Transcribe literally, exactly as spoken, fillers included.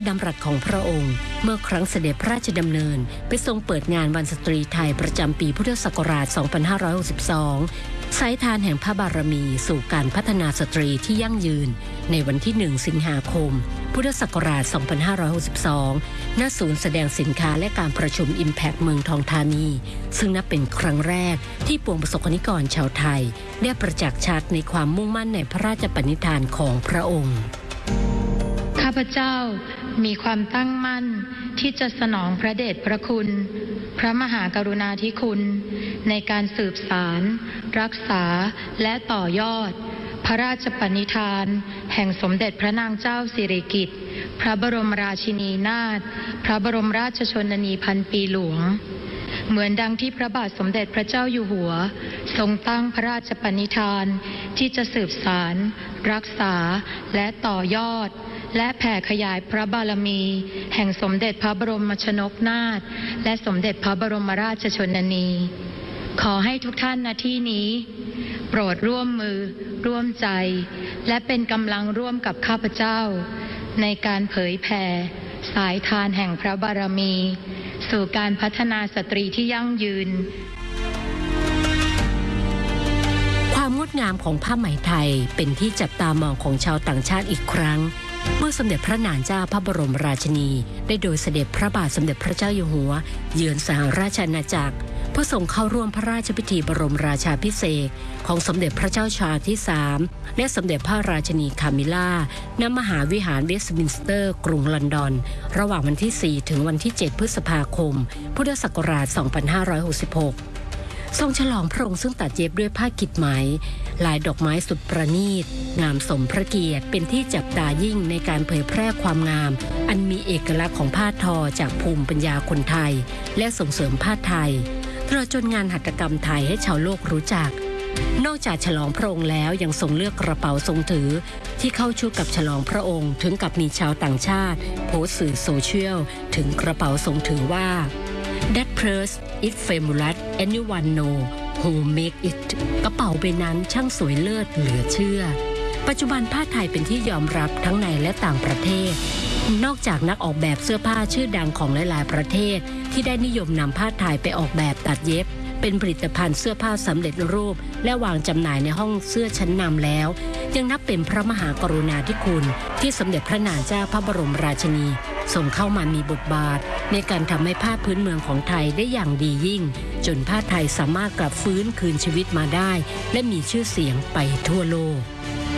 ดำรัสของพระองค์เมื่อครั้งเสด็จพระราชดำเนินไปทรงเปิดงานวันสตรีไทยประจำปีพุทธศักราช สองพันห้าร้อยหกสิบสอง สายทานแห่งพระบารมีสู่การพัฒนาสตรีที่ยั่งยืนในวันที่ หนึ่ง สิงหาคม พุทธศักราช สองพันห้าร้อยหกสิบสอง ณ ศูนย์แสดงสินค้าและการประชุม Impact เมืองทองธานี ซึ่งนับเป็นครั้งแรกที่ปวงประสบกนิกรชาวไทยได้ประจักษ์ชัดในความมุ่งมั่นในพระราชปณิธานของพระองค์ข้าพเจ้ามีความตั้งมั่นที่จะสนองพระเดชพระคุณพระมหากรุณาธิคุณในการสืบสารรักษาและต่อยอดพระราชปณิธานแห่งสมเด็จพระนางเจ้าสิริกิติ์พระบรมราชินีนาถพระบรมราชชนนีพันปีหลวงเหมือนดังที่พระบาทสมเด็จพระเจ้าอยู่หัวทรงตั้งพระราชปณิธานที่จะสืบสารรักษาและต่อยอดและแผ่ขยายพระบารมีแห่งสมเด็จพระบรมชนกนาถและสมเด็จพระบรมราชชนนีขอให้ทุกท่านณที่นี้โปรดร่วมมือร่วมใจและเป็นกำลังร่วมกับข้าพเจ้าในการเผยแผ่สายทานแห่งพระบารมีสู่การพัฒนาสตรีที่ยั่งยืนความงดงามของผ้าไหมไทยเป็นที่จับตามองของชาวต่างชาติอีกครั้งเมื่อสมเด็จพระนางเจ้าพระบรมราชินีได้โดยเสด็จพระบาทสมเด็จพระเจ้าอยู่หัวเยือนสหราชอาณาจักรเพื่อทรงเข้าร่วมพระราชพิธีบรมราชาภิเษกของสมเด็จพระเจ้าชาร์ลส์ที่สามและสมเด็จพระราชินีคามิล่าณมหาวิหารเวสต์มินสเตอร์กรุงลอนดอนระหว่างวันที่ สี่ ถึงวันที่ เจ็ด พฤษภาคม พุทธศักราช สองพันห้าร้อยหกสิบหกทรงฉลองพระองค์ซึ่งตัดเย็บด้วยผ้ากิดไหมลายดอกไม้สุดประณีตงามสมพระเกียรติเป็นที่จับตายิ่งในการเผยแพร่ความงามอันมีเอกลักษณ์ของผ้าทอจากภูมิปัญญาคนไทยและส่งเสริมผ้าไทยตลอดจนงานหัตถกรรมไทยให้ชาวโลกรู้จักนอกจากฉลองพระองค์แล้วยังทรงเลือกกระเป๋าทรงถือที่เข้าชุดกับฉลองพระองค์ถึงกับมีชาวต่างชาติโพสต์สื่อโซเชียลถึงกระเป๋าทรงถือว่าThat purse is fabulous anyone know who make it กระเป๋าใบนั้นช่างสวยเลิศเหลือเชื่อปัจจุบันผ้าไทยเป็นที่ยอมรับทั้งในและต่างประเทศนอกจากนักออกแบบเสื้อผ้าชื่อดังของหลายๆประเทศที่ได้นิยมนำผ้าไทยไปออกแบบตัดเย็บเป็นผลิตภัณฑ์เสื้อผ้าสำเร็จรูปและวางจำหน่ายในห้องเสื้อชั้นนำแล้วยังนับเป็นพระมหากรุณาธิคุณที่สมเด็จพระนางเจ้าพระบรมราชินีทรงเข้ามามีบทบาทในการทำให้ผ้าพื้นเมืองของไทยได้อย่างดียิ่งจนผ้าไทยสามารถกลับฟื้นคืนชีวิตมาได้และมีชื่อเสียงไปทั่วโลก